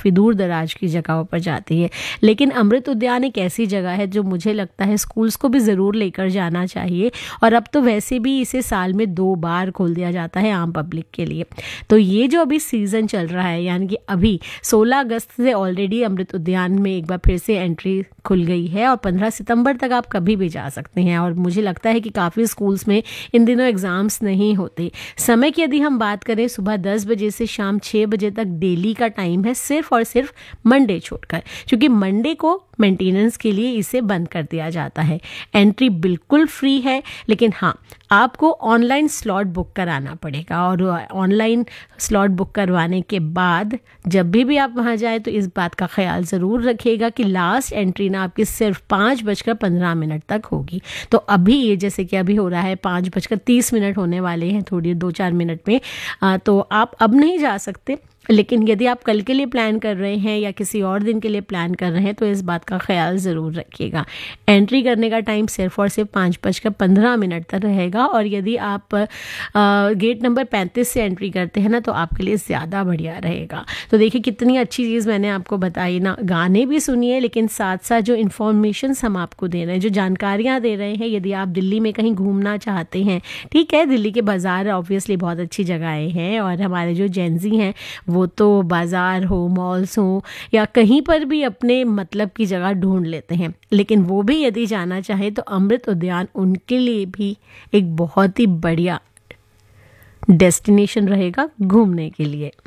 काफ़ी दूर दराज की जगहों पर जाती है। लेकिन अमृत उद्यान एक ऐसी जगह है जो मुझे लगता है स्कूल्स को भी ज़रूर लेकर जाना चाहिए, और अब तो वैसे भी इसे साल में 2 बार खोल दिया जाता है आम पब्लिक के लिए। तो ये जो अभी सीज़न चल रहा है, यानी कि अभी 16 अगस्त से ऑलरेडी अमृत उद्यान में एक बार फिर से एंट्री खुल गई है, और 15 सितंबर तक आप कभी भी जा सकते हैं। और मुझे लगता है कि काफ़ी स्कूल्स में इन दिनों एग्ज़ाम्स नहीं होते। समय की यदि हम बात करें, सुबह 10 बजे से शाम 6 बजे तक डेली का टाइम है, सिर्फ और सिर्फ मंडे छोड़कर, क्योंकि मंडे को मेंटेनेंस के लिए इसे बंद कर दिया जाता है। एंट्री बिल्कुल फ्री है, लेकिन हाँ, आपको ऑनलाइन स्लॉट बुक कराना पड़ेगा, और ऑनलाइन स्लॉट बुक करवाने के बाद जब भी आप वहाँ जाए तो इस बात का ख्याल ज़रूर रखिएगा कि लास्ट एंट्री ना आपकी सिर्फ 5:15 तक होगी। तो अभी ये जैसे कि अभी हो रहा है 5:30 होने वाले हैं, थोड़ी 2-4 मिनट में, तो आप अब नहीं जा सकते। लेकिन यदि आप कल के लिए प्लान कर रहे हैं या किसी और दिन के लिए प्लान कर रहे हैं तो इस बात का ख्याल ज़रूर रखिएगा। एंट्री करने का टाइम सिर्फ और सिर्फ 5:15 तक रहेगा, और यदि आप गेट नंबर 35 से एंट्री करते हैं ना, तो आपके लिए ज़्यादा बढ़िया रहेगा। तो देखिए कितनी अच्छी चीज़ मैंने आपको बताई ना, गाने भी सुनिए, लेकिन साथ साथ जो इन्फॉर्मेशन हम आपको दे रहे हैं, जो जानकारियाँ दे रहे हैं, यदि आप दिल्ली में कहीं घूमना चाहते हैं, ठीक है, दिल्ली के बाज़ार ऑब्वियसली बहुत अच्छी जगहें हैं, और हमारे जो जेंजी हैं वो तो बाज़ार हो, मॉल्स हो, या कहीं पर भी अपने मतलब की जगह ढूंढ लेते हैं, लेकिन वो भी यदि जाना चाहे तो अमृत उद्यान उनके लिए भी एक बहुत ही बढ़िया डेस्टिनेशन रहेगा घूमने के लिए।